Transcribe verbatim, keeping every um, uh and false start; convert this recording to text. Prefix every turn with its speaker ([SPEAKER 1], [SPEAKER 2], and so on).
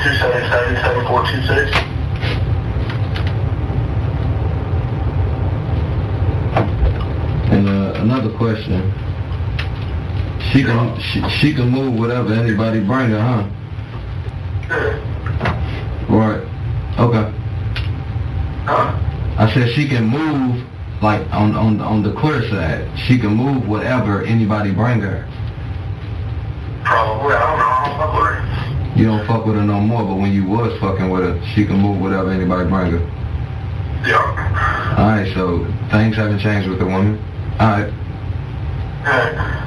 [SPEAKER 1] two seven seven, seven four two six.
[SPEAKER 2] And uh, another question. She can she, she can move whatever anybody bring her, huh?
[SPEAKER 1] Yeah.
[SPEAKER 2] Right. Okay.
[SPEAKER 1] Huh?
[SPEAKER 2] I said she can move like on on on the queer side. She can move whatever anybody bring her.
[SPEAKER 1] Probably. I don't know. I don't fuck with her.
[SPEAKER 2] You don't fuck with her no more, but when you was fucking with her, she can move whatever anybody bring her.
[SPEAKER 1] Yeah.
[SPEAKER 2] Alright, so things haven't changed with the woman. Alright.
[SPEAKER 1] Yeah.